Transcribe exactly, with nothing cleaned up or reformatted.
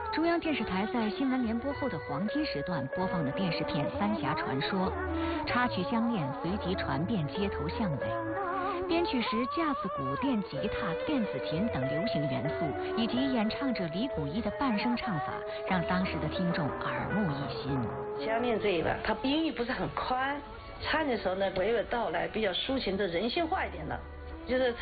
中央电视台在新闻联播后的黄金时段播放的电视片《三峡传说》，插曲相恋随即传遍街头巷尾。编曲时架子鼓、电吉他、电子琴等流行元素，以及演唱者李谷一的半声唱法，让当时的听众耳目一新。 相恋这一个，它音域不是很宽，唱的时候呢娓娓道来，比较抒情的人性化一点的，就是